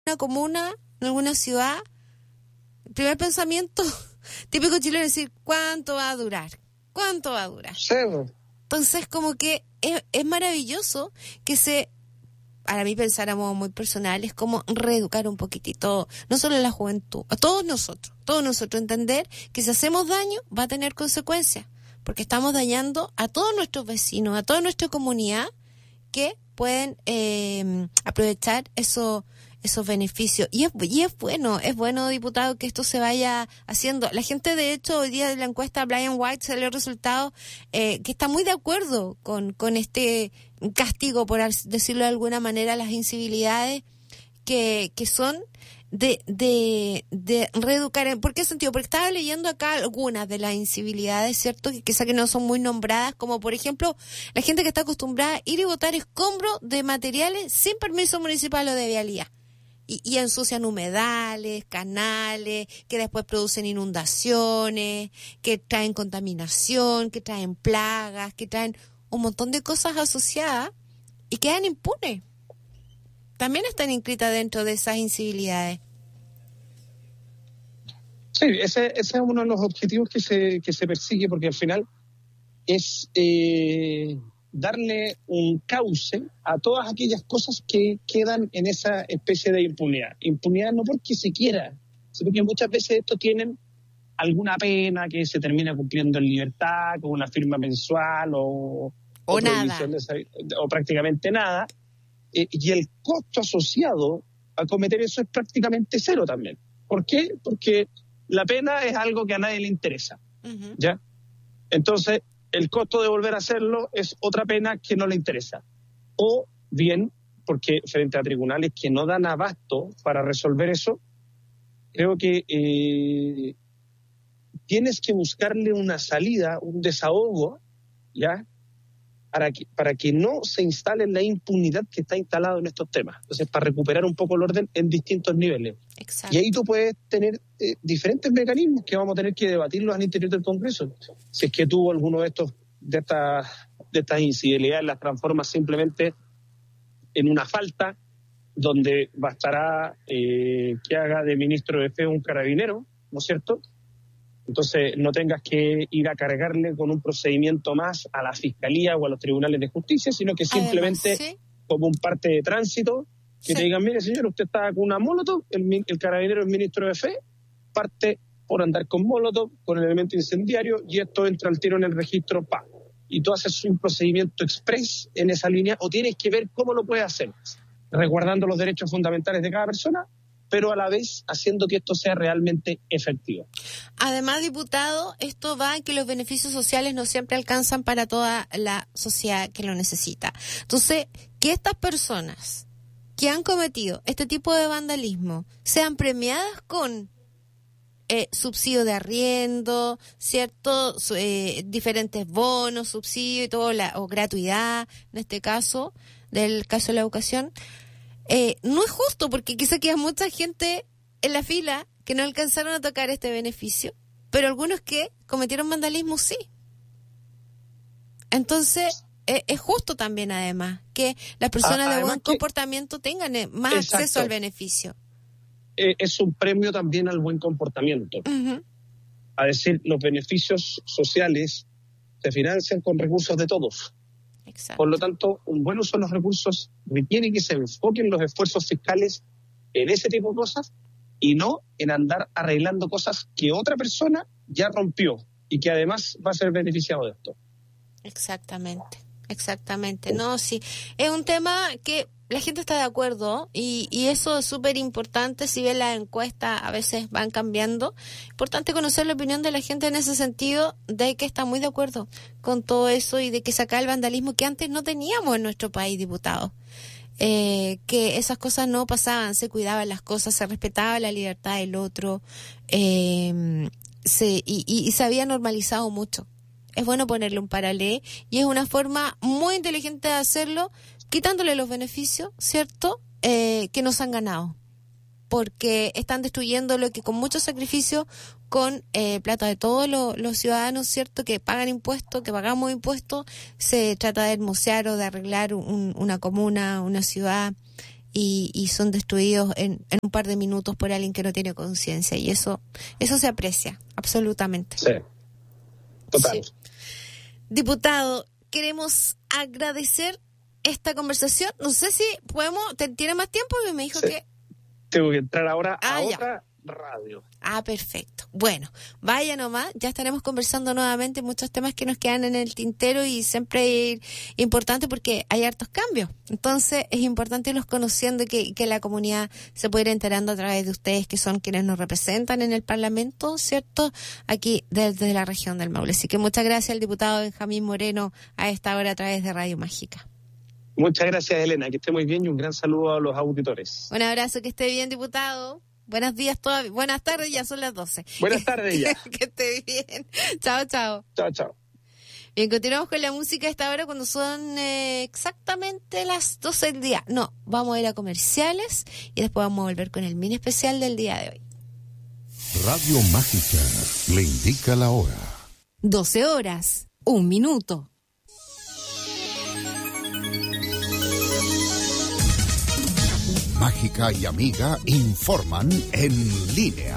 una comuna, en alguna ciudad, el primer pensamiento típico chileno es decir, ¿cuánto va a durar? ¿Cuánto va a durar? Sí. Entonces, como que es maravilloso que para mí pensar a modo muy personal, es como reeducar un poquitito, no solo a la juventud, a todos nosotros, entender que si hacemos daño va a tener consecuencias, porque estamos dañando a todos nuestros vecinos, a toda nuestra comunidad que pueden aprovechar esos beneficios. Y es bueno, diputado, que esto se vaya haciendo. La gente, de hecho, hoy día de la encuesta Brian White salió el resultado que está muy de acuerdo con este castigo, por decirlo de alguna manera, las incivilidades que son de reeducar. ¿Por qué sentido? Porque estaba leyendo acá algunas de las incivilidades, ¿cierto? Que quizá que no son muy nombradas, como por ejemplo, la gente que está acostumbrada a ir y botar escombros de materiales sin permiso municipal o de vialidad. Y ensucian humedales, canales, que después producen inundaciones, que traen contaminación, que traen plagas, que traen un montón de cosas asociadas y quedan impunes. También están inscritas dentro de esas incivilidades. Sí, ese es uno de los objetivos que se persigue, porque al final es darle un cauce a todas aquellas cosas que quedan en esa especie de impunidad. Impunidad no porque se quiera, sino porque muchas veces estos tienen alguna pena que se termina cumpliendo en libertad, con una firma mensual o nada. O prácticamente nada. Y el costo asociado a cometer eso es prácticamente cero también. ¿Por qué? Porque la pena es algo que a nadie le interesa. Uh-huh. ¿Ya? Entonces, el costo de volver a hacerlo es otra pena que no le interesa. O bien, porque frente a tribunales que no dan abasto para resolver eso, creo que tienes que buscarle una salida, un desahogo, ¿ya? Para que no se instale la impunidad que está instalada en estos temas. Entonces, para recuperar un poco el orden en distintos niveles. Exacto. Y ahí tú puedes tener diferentes mecanismos que vamos a tener que debatirlos al interior del Congreso. Si es que tú alguno de estas incivilidades las transformas simplemente en una falta, donde bastará que haga de ministro de Fe un carabinero, ¿no es cierto? Entonces no tengas que ir a cargarle con un procedimiento más a la Fiscalía o a los tribunales de justicia, sino que simplemente, además, ¿sí?, como un parte de tránsito, que te digan, mire señor, usted está con una molotov, el carabinero es ministro de Fe, parte por andar con molotov, con el elemento incendiario, y esto entra al tiro en el registro, y tú haces un procedimiento express en esa línea, o tienes que ver cómo lo puedes hacer, resguardando los derechos fundamentales de cada persona, pero a la vez haciendo que esto sea realmente efectivo. Además, diputado, esto va en que los beneficios sociales no siempre alcanzan para toda la sociedad que lo necesita. Entonces, que estas personas que han cometido este tipo de vandalismo sean premiadas con subsidio de arriendo, ¿cierto? Diferentes bonos, subsidio y todo, o gratuidad, en este caso, del caso de la educación. No es justo, porque quizá queda mucha gente en la fila que no alcanzaron a tocar este beneficio, pero algunos que cometieron vandalismo sí. Entonces, es justo también, además, que las personas de buen comportamiento tengan más acceso al beneficio. Es un premio también al buen comportamiento. Uh-huh. A decir, los beneficios sociales se financian con recursos de todos. Exacto. Por lo tanto, un buen uso de los recursos requiere que se enfoquen los esfuerzos fiscales en ese tipo de cosas y no en andar arreglando cosas que otra persona ya rompió y que además va a ser beneficiado de esto. Exactamente. No, sí. Es un tema que la gente está de acuerdo y eso es súper importante. Si bien las encuestas a veces van cambiando, importante conocer la opinión de la gente en ese sentido, de que está muy de acuerdo con todo eso y de que sacar el vandalismo que antes no teníamos en nuestro país, diputado. Que esas cosas no pasaban, se cuidaban las cosas, se respetaba la libertad del otro, y se había normalizado mucho. Es bueno ponerle un paralelo y es una forma muy inteligente de hacerlo, quitándole los beneficios, ¿cierto?, que nos han ganado. Porque están destruyendo lo que con mucho sacrificio, con plata de todos los ciudadanos, ¿cierto?, que pagan impuestos, que pagamos impuestos, se trata de hermosear o de arreglar una comuna, una ciudad, y son destruidos en un par de minutos por alguien que no tiene conciencia, y eso se aprecia, absolutamente. Sí, total. Sí. Diputado, queremos agradecer esta conversación. No sé si podemos, ¿tiene más tiempo? Me dijo que... Tengo que entrar ahora a ya. otra radio. Perfecto. Bueno, vaya nomás, ya estaremos conversando nuevamente muchos temas que nos quedan en el tintero y siempre es importante porque hay hartos cambios. Entonces es importante irlos conociendo y que la comunidad se pueda ir enterando a través de ustedes, que son quienes nos representan en el Parlamento, ¿cierto? Aquí desde la región del Maule. Así que muchas gracias al diputado Benjamín Moreno a esta hora a través de Radio Mágica. Muchas gracias, Elena, que esté muy bien y un gran saludo a los auditores. Un abrazo, que esté bien, diputado. Buenos días todavía. Buenas tardes, ya son las 12. Buenas tardes ya. Que esté bien. Chao, chao. Chao, chao. Bien, continuamos con la música a esta hora cuando son exactamente las 12 del día. No, vamos a ir a comerciales y después vamos a volver con el mini especial del día de hoy. Radio Mágica le indica la hora. 12 horas, 1 minuto. Mágica y Amiga informan en línea.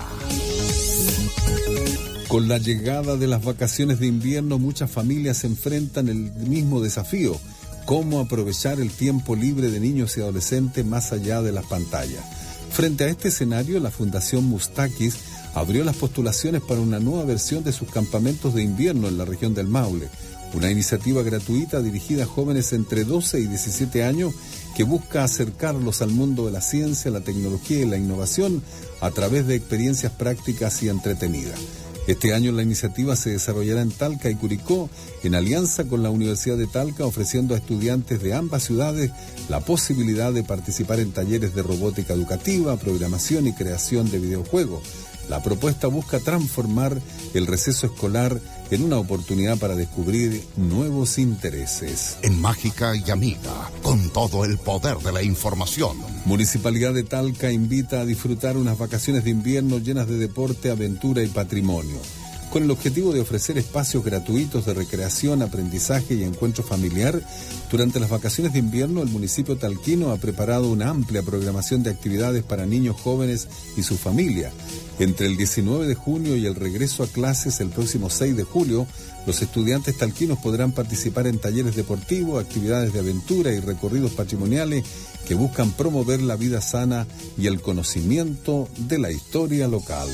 Con la llegada de las vacaciones de invierno, muchas familias enfrentan el mismo desafío: cómo aprovechar el tiempo libre de niños y adolescentes más allá de las pantallas. Frente a este escenario, la Fundación Mustakis abrió las postulaciones para una nueva versión de sus campamentos de invierno en la región del Maule, una iniciativa gratuita dirigida a jóvenes entre 12 y 17 años que busca acercarlos al mundo de la ciencia, la tecnología y la innovación a través de experiencias prácticas y entretenidas. Este año la iniciativa se desarrollará en Talca y Curicó, en alianza con la Universidad de Talca, ofreciendo a estudiantes de ambas ciudades la posibilidad de participar en talleres de robótica educativa, programación y creación de videojuegos. La propuesta busca transformar el receso escolar en una oportunidad para descubrir nuevos intereses. En Mágica y Amiga, con todo el poder de la información. Municipalidad de Talca invita a disfrutar unas vacaciones de invierno llenas de deporte, aventura y patrimonio. Con el objetivo de ofrecer espacios gratuitos de recreación, aprendizaje y encuentro familiar, durante las vacaciones de invierno el municipio talquino ha preparado una amplia programación de actividades para niños, jóvenes y su familia. Entre el 19 de junio y el regreso a clases el próximo 6 de julio, los estudiantes talquinos podrán participar en talleres deportivos, actividades de aventura y recorridos patrimoniales que buscan promover la vida sana y el conocimiento de la historia local.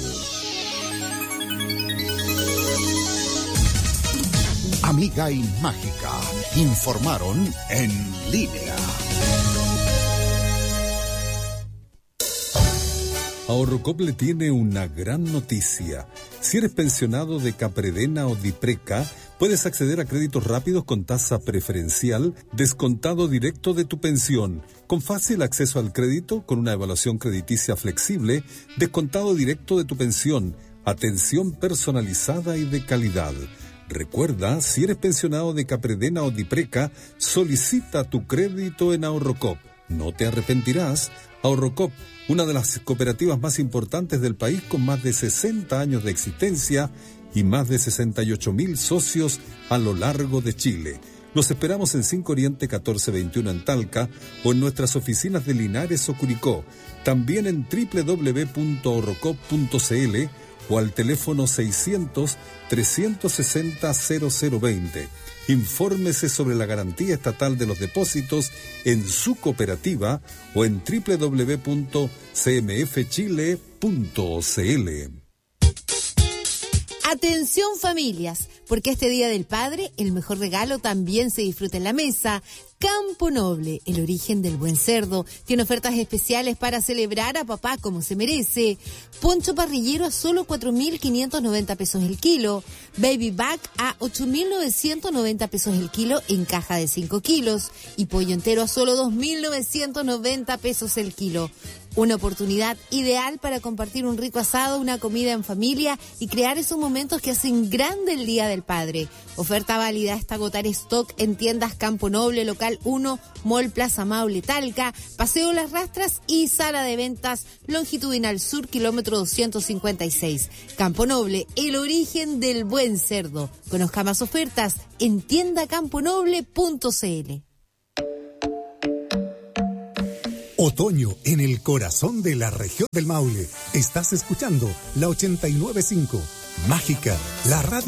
Amiga y Mágica informaron en línea. Ahorrocop le tiene una gran noticia. Si eres pensionado de Capredena o Dipreca, puedes acceder a créditos rápidos con tasa preferencial, descontado directo de tu pensión, con fácil acceso al crédito, con una evaluación crediticia flexible, descontado directo de tu pensión, atención personalizada y de calidad. Recuerda, si eres pensionado de Capredena o Dipreca, solicita tu crédito en Ahorrocop. No te arrepentirás. Ahorrocop, una de las cooperativas más importantes del país, con más de 60 años de existencia y más de 68,000 socios a lo largo de Chile. Los esperamos en 5 Oriente 1421 en Talca o en nuestras oficinas de Linares o Curicó. También en www.ahorrocop.cl o al teléfono 600-360-0020. Infórmese sobre la garantía estatal de los depósitos en su cooperativa o en www.cmfchile.cl. Atención familias, porque este Día del Padre el mejor regalo también se disfruta en la mesa. Campo Noble, el origen del buen cerdo, tiene ofertas especiales para celebrar a papá como se merece. Poncho parrillero a solo 4.590 pesos el kilo. Baby back a 8.990 pesos el kilo en caja de 5 kilos. Y pollo entero a solo 2.990 pesos el kilo. Una oportunidad ideal para compartir un rico asado, una comida en familia y crear esos momentos que hacen grande el Día del Padre. Oferta válida hasta agotar stock en tiendas Campo Noble, Local 1, Mall Plaza Maule, Talca, Paseo Las Rastras y Sala de Ventas Longitudinal Sur, kilómetro 256. Campo Noble, el origen del buen cerdo. Conozca más ofertas en tiendacamponoble.cl. Otoño en el corazón de la región del Maule. Estás escuchando la 89.5. Mágica, la radio